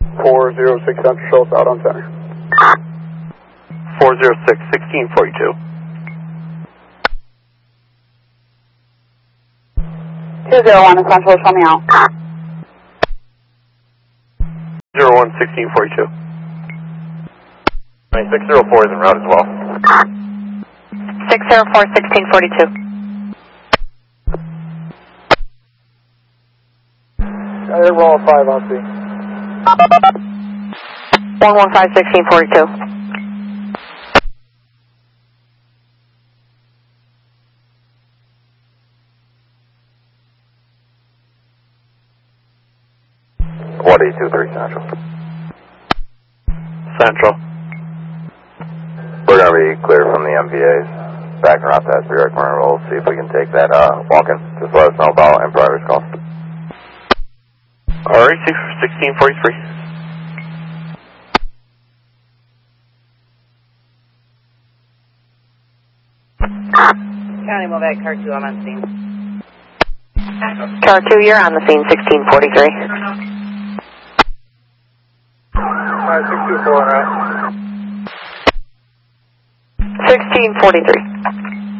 406 Central, show us out on center. 406, 1642. 201 is Central, show me out. 01, 1642. 604 is en route as well. 604, 1642. Airroll 5 on scene. 115, 1642. What 823 Central? Central. We're going to be clear from the MPAs. Backing off that 3-yard corner roll. See if we can take that walk-in. Just let us know about and progress call. Alright, 1643. County Movac, Car 2, I'm on scene. Car 2, you're on the scene, 1643. 624 on route. 1643.